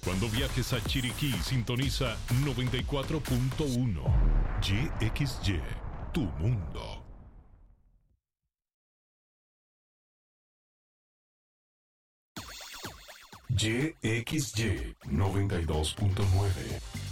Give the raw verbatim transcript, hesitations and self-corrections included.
Cuando viajes a Chiriquí, sintoniza noventa y cuatro punto uno. Y X Y, tu mundo. Y X Y noventa y dos punto nueve.